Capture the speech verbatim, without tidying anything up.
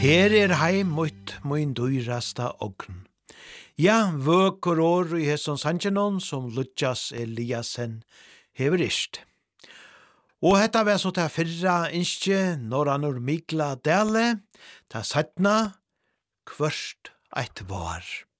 Her er heim mot min dyrasta ogn. Ja, vøker år i hesson sangenon som Lujas Eliasen hever ist. Og hetta var så ta fyrra innskje Norranur Mikla Dale, ta sattna kvørst eit var.